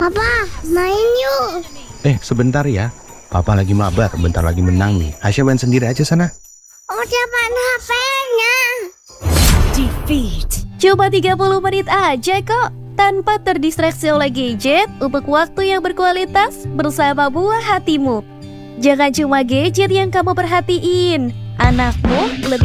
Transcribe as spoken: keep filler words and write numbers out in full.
Papa, main yuk. Eh, sebentar ya. Papa lagi mabar, bentar lagi menang nih. Aisyah main sendiri aja sana. Oh, dapat H P-nya. Defeat. Coba tiga puluh menit aja kok, tanpa terdistraksi oleh gadget, untuk waktu yang berkualitas bersama buah hatimu. Jangan cuma gadget yang kamu perhatiin, anakmu lebih